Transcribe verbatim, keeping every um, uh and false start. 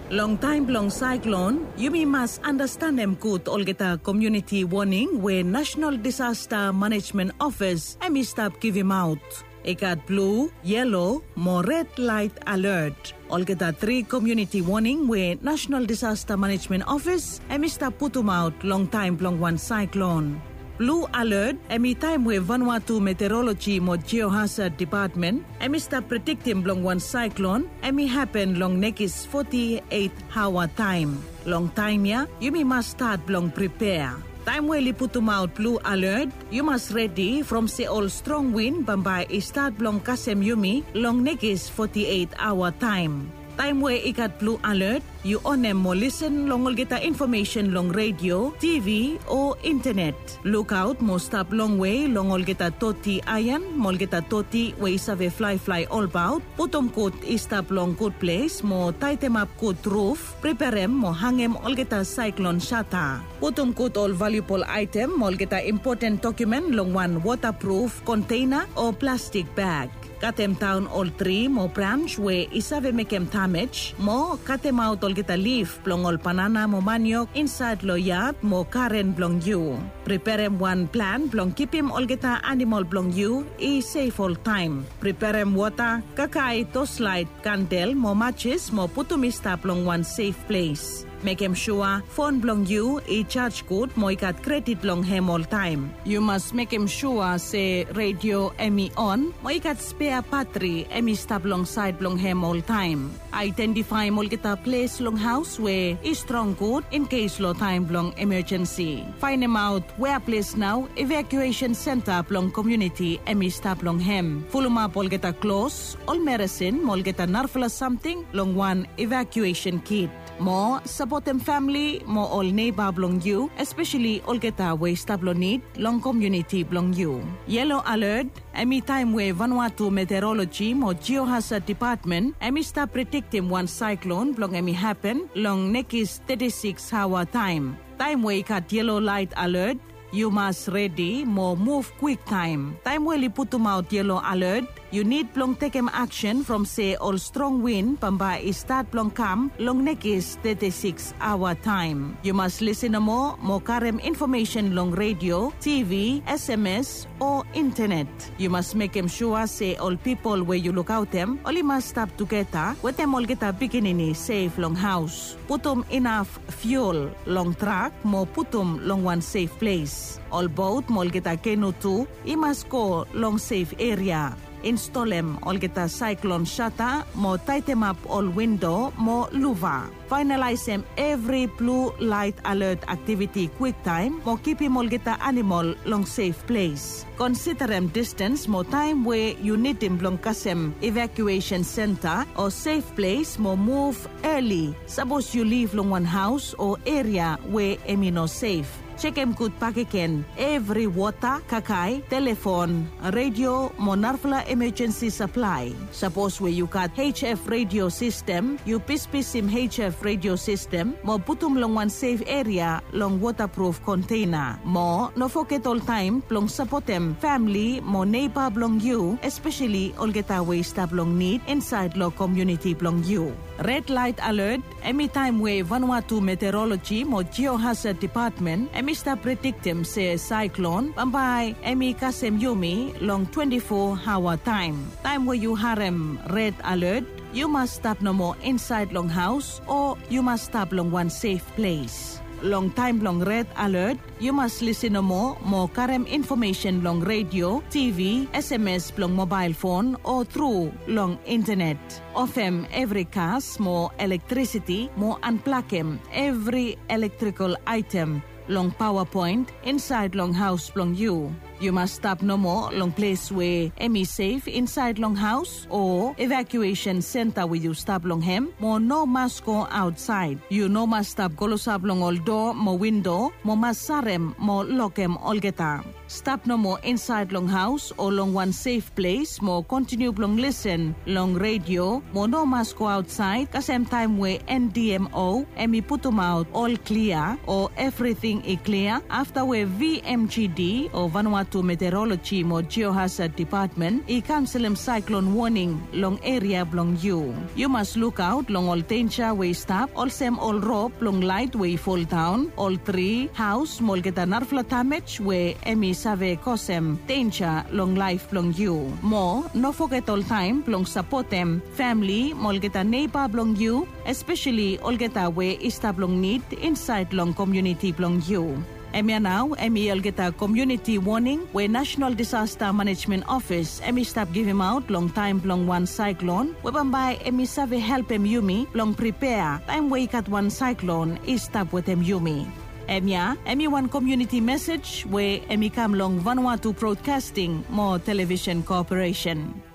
Long time long cyclone, you may must understand them good olgeta community warning where National Disaster Management Office I may stop give him out. It got blue, yellow, more red light alert. Olgeta three community warning where National Disaster Management Office I may stop put them out long time long one cyclone. Blue alert, any time where Vanuatu Meteorology mo Geohazard Department, I start predicting long one cyclone, I may happen long next forty-eight hour time. Long time ya, you may must start long prepare. Time where you put them out blue alert, you must ready from say all strong wind bambay start long kasem yumi long next forty-eight hour time. Time where it got blue alert, you on them more listen long will get the information long radio, T V or internet. Look out more stop long way long will get a toti iron, more get a toti way save fly fly all about. Put them good stop long good place, more tight them up good roof, prepare them more hang them all get a cyclone shutter. Put them good all valuable item, more get a important document long one waterproof container or plastic bag. Cut them down all three mo branch where isave make them damage mo cut them out all get a leaf blong all banana mo maniok inside lo yard mo karen blong you. Prepare them one plan blong keep him all get a animal blong you is safe all time. Prepare them water kakai toast light candle mo matches mo putumista blong one safe place. Make him sure phone belong you e charge good mo ikat credit long him all time. You must make him sure say radio emi on mo ikat spare battery emi stop long side belong him all time. Identify mo kita place long house where is strong good in case low time belong emergency. Find him out where place now evacuation center belong community emi stop long him. Full up all kita clothes, all medicine mo kita narfla something long one evacuation kit. Mo support them family, mo all neighbor belong you, especially all geta way stablo need, long community belong you. Yellow alert, any time where Vanuatu Meteorology mo Geohazard Department, emi stop predicting one cyclone belong emi happen long next thirty-six hour time. Time where cut yellow light alert, you must ready more move quick time. Time where you put them out yellow alert, you need long take em action from say all strong wind pamba start long come long next thirty-six hour time. You must listen more more karem information long radio, T V, S M S or internet. You must make them sure say all people where you look out them only must stop together with them all get a beginning safe long house. Put them enough fuel long track more put them long one safe place. All boat more get a canoe too. You must go long safe area. Install them all get a cyclone shutter, more tight them up all window, more luva. Finalize them every blue light alert activity quick time, more keep him all get a animal long safe place. Consider them distance, more time where you need them long kasem evacuation center or safe place, more move early. Suppose you live long one house or area where emi no safe. Check em good pakiken every water, kakai, telephone, radio, monarfla emergency supply. Suppose where you got H F radio system, you pispis him H F radio system, mo putum long one safe area, long waterproof container. Mo, no forget all time, long support them family, mo neighbor belong you, especially all get away stop long need inside lo community belong you. Red light alert, any time where Vanuatu Meteorology mo Geohazard Department, emi stop predict them say cyclone, bambay emi kasem yumi long twenty-four hour time. Time where you harem red alert, you must stop no more inside long house or you must stop long one safe place. Long time long red alert, you must listen no more, more karem information long radio, T V, S M S long mobile phone or through long internet. Of them every cars, more electricity, more unplug them every electrical item, long power point inside long house long you. You must stop no more long place where emi safe inside long house or evacuation center where you stop long hem. More no must go outside. You no must stop golosab long all door, more window, more must sarem, more lock em all geta. Stop no more inside long house or long one safe place. More continue long listen long radio. More no must go outside. Cause same time where N D M O emi put them out all clear or everything is clear. After where V M G D or Vanuatu Vanuatu Meteorology mo Geohazard Department I cancel em cyclone warning long area blong you. You must look out long all danger way stop, all sem all rope long light way fall down, all three house mol geta narfla damage way emi save kosem danger long life blong you. More, no forget all time blong support them family mol geta neighbor blong you, especially all geta way ista blong need inside long community blong you. Emi now, emi el get a community warning where National Disaster Management Office emi stop give him out long time long one cyclone. Webambay emi save help em yumi long prepare time wake at one cyclone is stop with em yumi. Emia, emi one community message where emi come long Vanuatu Broadcasting more television cooperation.